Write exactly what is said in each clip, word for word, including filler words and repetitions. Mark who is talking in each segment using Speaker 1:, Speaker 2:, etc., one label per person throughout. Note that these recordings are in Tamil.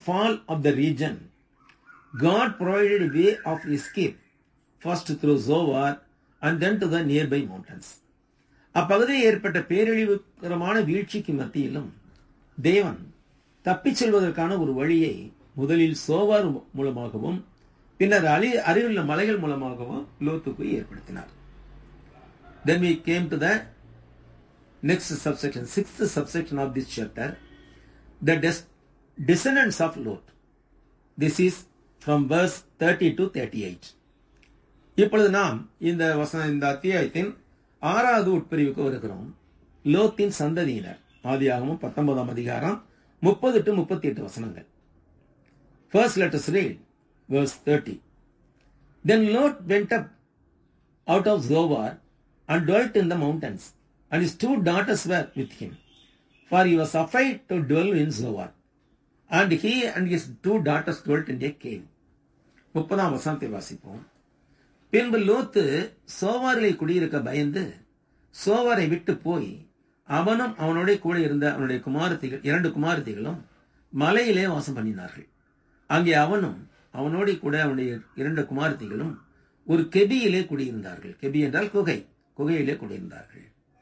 Speaker 1: fall of the region, God provided a way of escape, first through Zoar and then to the nearby mountains. அப்பகுதியில் ஏற்பட்ட பேரழிவுகரமான வீழ்ச்சிக்கு மத்தியிலும் தேவன் தப்பிச் செல்வதற்கான ஒரு வழியை முதலில் சோவார் மூலமாகவும் பின்னர் அலி அருகிலுள்ள மலைகள் மூலமாகவும் லோத்துக்கு ஏற்படுத்தினார். Then we came to the next subsection, sixth subsection of this chapter, the des- descendants of Lot. This is from verse thirty to thirty-eight. இப்பொழுது நாம் இந்த வசன இந்த அத்தியாயத்தின் ஆறாவது உட்பிரிவுக்கு வருகிறோம். லோத்தின் சந்ததியினர். ஆதியாகமம் பத்தொன்பதாம் அதிகாரம் முப்பது டு முப்பத்தி எட்டு வசனங்கள். First let us read verse thirty. Then Lot went up out of Zoar and dwelt in the mountains, and his two daughters were with him, for he was afraid to dwell in Zoar. And he and his two daughters dwelt in a cave. முப்பதாம் வசனத்தை வாசிப்போம். பின்பு லோத்து சோவாரிலே குடியிருக்க பயந்து சோவாரை விட்டு போய் அவனும் அவனுடைய கூட இருந்த அவனுடைய குமாரத்திகள் இரண்டு குமாரத்திகளும் மலையிலே வாசம் பண்ணினார்கள். அங்கே அவனும் அவனோட கூட அவனுடைய இரண்டு குமாரத்திகளும் ஒரு கெபியிலே குடியிருந்தார்கள். கெபி என்றால் குகை, குகையிலே குடியிருந்தார்கள்.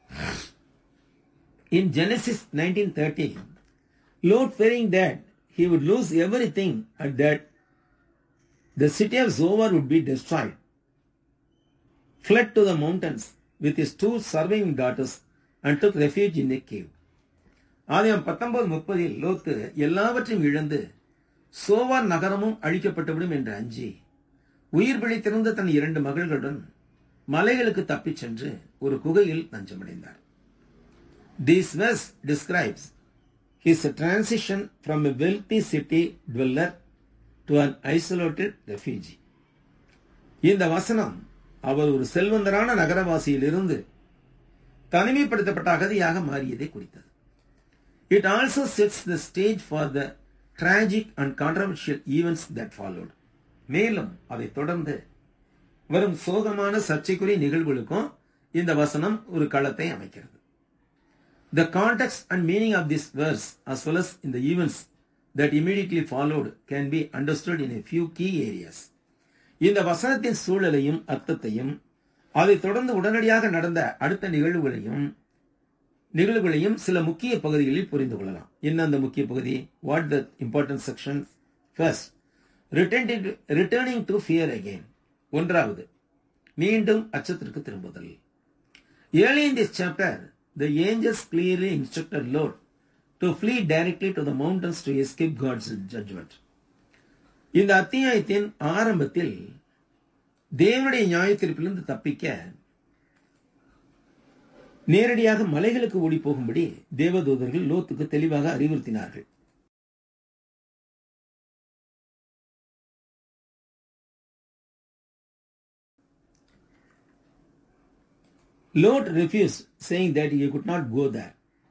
Speaker 1: In Genesis nineteen thirteen, Lot, fearing that he would lose everything and that the city of Zoar would be destroyed, fled to the mountains with his two surviving daughters and took refuge in a cave. ஆதியாகமம் பத்தொன்பது முப்பதில் லோத்து எல்லாவற்றையும் இழந்து சோவார் நகரமும் அழிக்கப்பட்டுவிடும் என்று அஞ்சி உயிர் பிழைத்திருந்த தன் இரண்டு மகள்களுடன் மலைகளுக்கு தப்பிச் சென்று ஒரு குகையில் தஞ்சமடைந்தார். This verse describes his transition from a wealthy city dweller to an isolated refugee. இந்த வசனம் அவர் ஒரு செல்வந்தரான நகரவாசியில் இருந்து தனிமைப்படுத்தப்பட்ட அகதியாக மாறியதை குறித்தது. It also sets the stage for the tragic and controversial events that followed. மேலும் அதை தொடர்ந்து வரும் சோகமான சர்ச்சைக்குரிய நிகழ்வுகளுக்கும் இந்த வசனம் ஒரு களத்தை அமைக்கிறது. The context and meaning of this verse as well as in the events that immediately followed can be understood in a few key areas. இந்த வசனத்தின் சூழலையும் அர்த்தத்தையும் அதை தொடர்ந்து உடனடியாக நடந்த அடுத்த நிகழ்வுகளையும் நிகழ்வுகளையும் சில முக்கிய பகுதிகளில் புரிந்து கொள்ளலாம். என்ன அந்த முக்கிய பகுதி? What the important section? First, returning to fear again. ஒன்றாவது, மீண்டும் அச்சத்திற்கு திரும்புதல். Early in this chapter, the angels clearly instructed Lot to flee directly to the mountains to escape God's judgment. இந்த அத்தியாயத்தின் ஆரம்பத்தில் தேவனுடைய நியாயத்தீர்ப்பிலிருந்து தப்பிக்க நேரடியாக மலைகளுக்கு ஓடி போகும்படி தேவதூதர்கள் லோத்துக்கு தெளிவாக அறிவுறுத்தினார்கள். Lot refused, saying that he could not go there.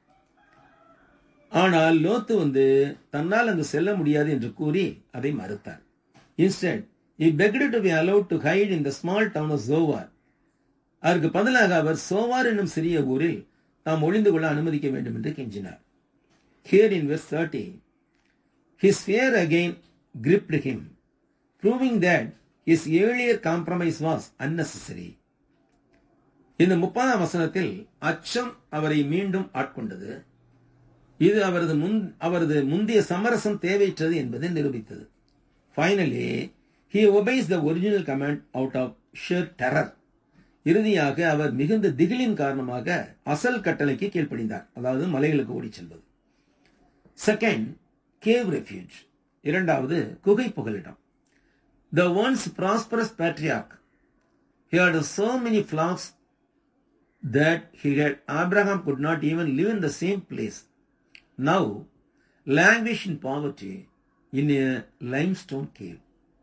Speaker 1: ஆனால் லோத்து வந்து தன்னால் அங்கு செல்ல முடியாது என்று கூறி அதை மறுத்தார். Instead, he begged to be allowed to hide in the small town of Zoar. அதற்கு பதிலாக அவர் சோவார் என்னும் சிறிய ஊரில் தாம் ஒளிந்து கொள்ள அனுமதிக்க வேண்டும் என்று கெஞ்சினார். Here in verse thirty, his fear again gripped him, proving that his earlier compromise was unnecessary. இந்த முப்பதாம் வசனத்தில் அச்சம் அவரை மீண்டும் ஆட்கொண்டது. இது அவரது முன் அவரது முந்தைய சமரசம் தேவையற்றது என்பதை நிரூபித்தது. Finally, he obeys the original command out of sheer terror. இறுதியாக அவர் மிகுந்த திகிலின் காரணமாக அசல் கட்டளைக்கு கீழ்ப்படிந்தார், அதாவது மலைகளுக்கு ஓடிச் செல்வது. Second, cave refuge. இரண்டாவது, குகை புகலிடம். The once prosperous patriarch, he had so many flocks that he had Abraham could not even live in the same place. Now, languish in poverty in a limestone cave.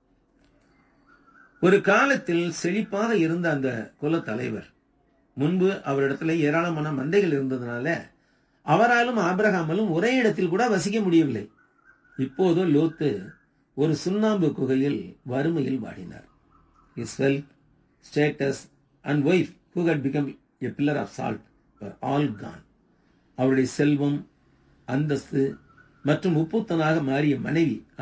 Speaker 1: ஒரு காலத்தில் செழிப்பாக இருந்த அந்த குல தலைவர், முன்பு அவரிடத்துல ஏராளமான மந்தைகள் இருந்ததுனால அவராலும் ஆபிரகாமலும் ஒரே இடத்தில் கூட வசிக்க முடியவில்லை. இப்போது லோத்து ஒரு சுண்ணாம்பு குகையில் வறுமையில் வாடினார். His wealth, status and wife who had become a pillar of salt were all gone. அவருடைய செல்வம், அந்தஸ்து மற்றும் உப்புத்தனாக மாறிய மனைவி